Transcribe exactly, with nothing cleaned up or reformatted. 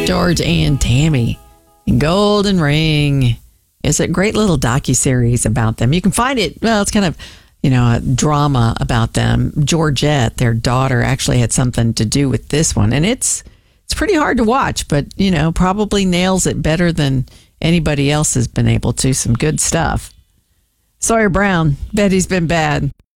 George and Tammy. Golden Ring. It's a great little docuseries about them. You can find it, well, it's kind of, you know, a drama about them. Georgette, their daughter, actually had something to do with this one. And it's it's pretty hard to watch, but, you know, probably nails it better than anybody else has been able to. Some good stuff. Sawyer Brown, Betty's Been Bad.